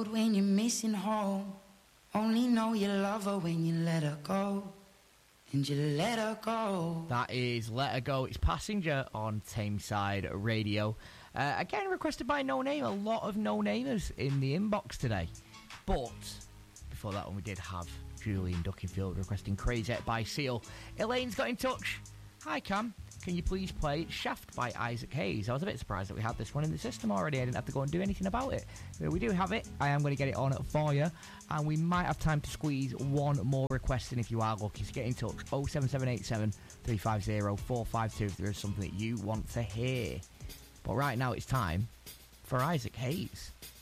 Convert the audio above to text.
road when you're missing home. Only know you love her when you let her go. And you let her go. That is Let Her Go. It's Passenger on Tameside Radio. Again, requested by No Name. A lot of no-namers in the inbox today. But before that one, we did have Julian Duckenfield requesting Crazy by Seal. Elaine's got in touch. Hi, Cam. Can you please play Shaft by Isaac Hayes? I was a bit surprised that we had this one in the system already. I didn't have to go and do anything about it. But we do have it. I am going to get it on for you. And we might have time to squeeze one more request in if you are lucky. So get in touch. 07787 350 452 if there is something that you want to hear. But right now it's time for Isaac Hayes.